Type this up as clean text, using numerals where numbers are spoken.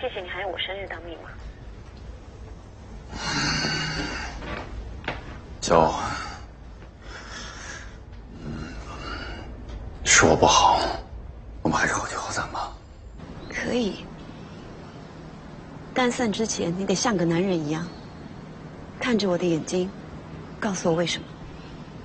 谢谢你还用我生日当密码。 娇，是我不好，我们还是好聚好散吧。 可以，但散之前你得像个男人一样，看着我的眼睛，告诉我为什么。